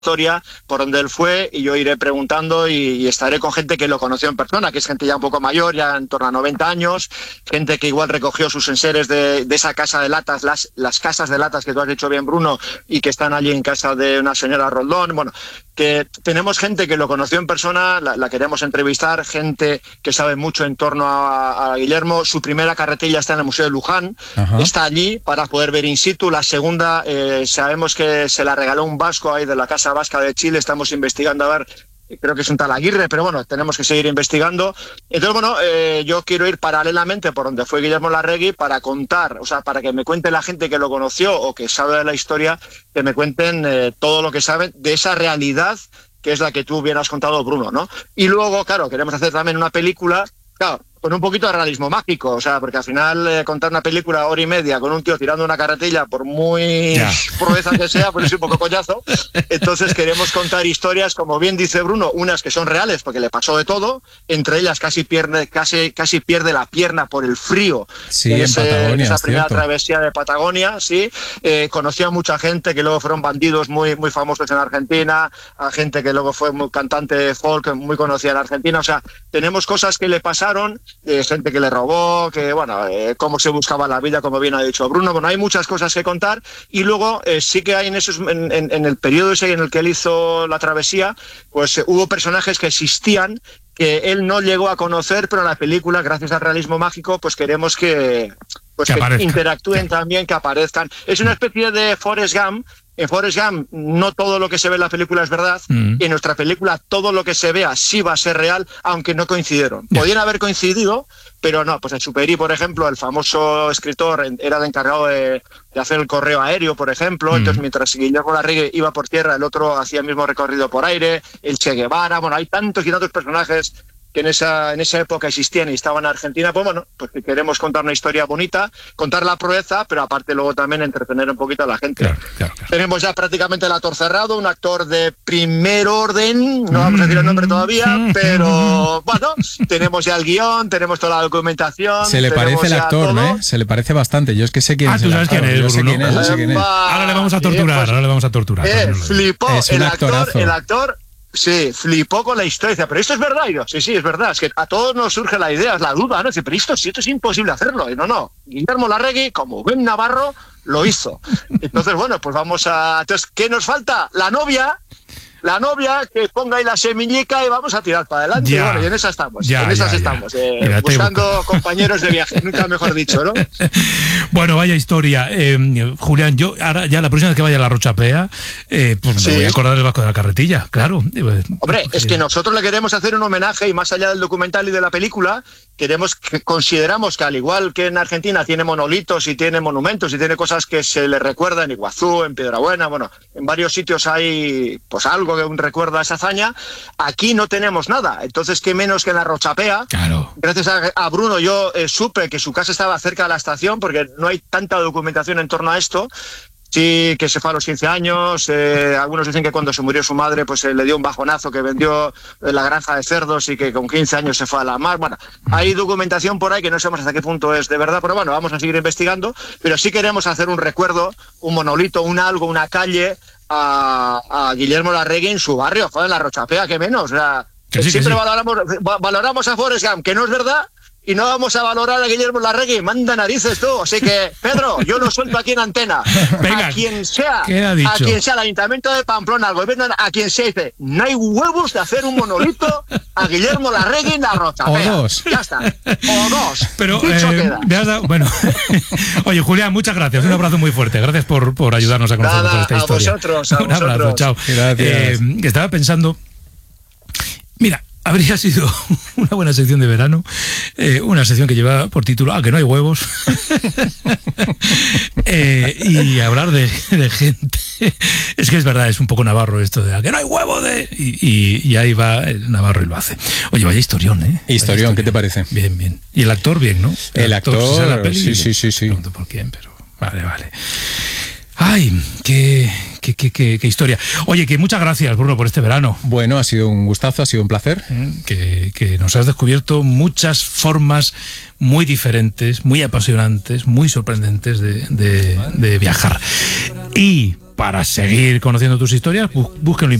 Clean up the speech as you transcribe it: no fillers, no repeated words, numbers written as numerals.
historia por donde él fue, y yo iré preguntando y estaré con gente que lo conoció en persona, que es gente ya un poco mayor, ya en torno a 90 años, gente que igual recogió sus enseres de esa casa de latas, las casas de latas que tú has dicho bien, Bruno, y que están allí en casa de una señora Roldón. Bueno, que tenemos gente que lo conoció en persona, la queremos entrevistar, gente que sabe mucho en torno a Guillermo. Su primera carretilla está en el Museo de Luján, está allí para poder ver in situ. La segunda, sabemos que se la regaló un vasco ahí de la Casa Vasca de Chile, estamos investigando a ver, creo que es un tal Aguirre, pero bueno, tenemos que seguir investigando. Entonces, bueno, yo quiero ir paralelamente por donde fue Guillermo Larregui para contar, o sea, para que me cuente la gente que lo conoció o que sabe de la historia, que me cuenten todo lo que saben de esa realidad que es la que tú bien has contado, Bruno, ¿no? Y luego, claro, queremos hacer también una película, claro, con un poquito de realismo mágico, o sea, porque al final contar una película hora y media con un tío tirando una carretilla, por muy proeza que sea, pues es un poco coñazo. Entonces queremos contar historias, como bien dice Bruno, unas que son reales porque le pasó de todo, entre ellas casi pierde la pierna por el frío. Sí, en Patagonia, en esa primera cierto. travesía de Patagonia, sí. Conocí a mucha gente que luego fueron bandidos muy, muy famosos en Argentina, a gente que luego fue muy cantante de folk muy conocida en Argentina. O sea, tenemos cosas que le pasaron, gente que le robó, que bueno, cómo se buscaba la vida, como bien ha dicho Bruno. Bueno, hay muchas cosas que contar, y luego sí que hay en el periodo ese en el que él hizo la travesía, pues hubo personajes que existían que él no llegó a conocer, pero en la película, gracias al realismo mágico, pues queremos que interactúen también, que aparezcan. Es una especie de Forrest Gump. En Forrest Gump no todo lo que se ve en la película es verdad, y en nuestra película todo lo que se vea sí va a ser real, aunque no coincidieron. Podían haber coincidido, pero no. Pues en Superi, por ejemplo, el famoso escritor era el encargado de hacer el correo aéreo, por ejemplo. Entonces, mientras Guillermo Larregui iba por tierra, el otro hacía el mismo recorrido por aire, el Che Guevara. Bueno, hay tantos y tantos personajes que en esa época existían y estaban en Argentina. Pues bueno, pues queremos contar una historia bonita, contar la proeza, pero aparte luego también entretener un poquito a la gente. Claro. Tenemos ya prácticamente el actor cerrado, un actor de primer orden, no vamos a decir el nombre todavía, pero bueno, tenemos ya el guión, tenemos toda la documentación. Se le parece el actor, ¿no? Se le parece bastante. Yo es que sé quién es. Tú sabes quién es, yo sé quién es, Bruno. yo sé quién es. Ahora le vamos a torturar, Flipó es un actorazo. el actor. Sí, flipó con la historia. Dice, pero esto es verdad. Y yo, sí, es verdad. Es que a todos nos surge la idea, es la duda, ¿no? Dice, pero esto es imposible hacerlo. Y no. Guillermo Larregui, como buen navarro, lo hizo. Entonces, bueno, pues vamos a... Entonces, ¿qué nos falta? La novia, que ponga ahí la semillica y vamos a tirar para adelante. Y bueno, y en esas estamos. Estamos. Buscando compañeros de viaje, nunca mejor dicho, ¿no? Bueno, vaya historia. Julián, yo ahora ya la próxima vez que vaya a la Rochapea, pues me voy a acordar del Vasco de la Carretilla, claro. Hombre, es que nosotros le queremos hacer un homenaje, y más allá del documental y de la película, consideramos que al igual que en Argentina tiene monolitos y tiene monumentos y tiene cosas que se le recuerda en Iguazú, en Piedrabuena, bueno, en varios sitios hay pues algo que recuerda a esa hazaña. Aquí no tenemos nada, entonces qué menos que en la Rochapea. Claro. Gracias a Bruno yo supe que su casa estaba cerca de la estación, porque no hay tanta documentación en torno a esto. Sí, que se fue a los 15 años, algunos dicen que cuando se murió su madre pues le dio un bajonazo, que vendió la granja de cerdos y que con 15 años se fue a la mar. Bueno, hay documentación por ahí que no sabemos hasta qué punto es de verdad, pero bueno, vamos a seguir investigando, pero sí queremos hacer un recuerdo, un monolito, una calle a Guillermo Larregui en su barrio, joder, en la Rochapea, que menos. O sea, siempre valoramos a Forrest Gump, que no es verdad, y no vamos a valorar a Guillermo Larregui. Manda narices tú. Así que, Pedro, yo lo suelto aquí en antena. Venga, a quien sea, el Ayuntamiento de Pamplona, al gobierno, a quien sea, dice, no hay huevos de hacer un monolito a Guillermo Larregui en la Rochapea. O dos. Ya está. O dos. Pero, dicho queda. Bueno, oye, Julián, muchas gracias. Un abrazo muy fuerte. Gracias por ayudarnos a conocer toda esta historia. A vosotros. Un abrazo, chao. Gracias. Estaba pensando, mira, habría sido una buena sección de verano, una sección que lleva por título que no hay huevos, y hablar de gente. Es que es verdad, es un poco navarro esto de que no hay huevo y ahí va el navarro y lo hace. Oye, vaya historión, ¿eh? Historión, ¿qué te parece? Bien. Y el actor bien, ¿no? El actor, si sale la peli, sí. No pregunto por quién, pero vale. Ay, qué historia. Oye, que muchas gracias, Bruno, por este verano. Bueno, ha sido un gustazo, ha sido un placer. Que nos has descubierto muchas formas muy diferentes, muy apasionantes, muy sorprendentes de viajar. Y para seguir conociendo tus historias, búsquenlo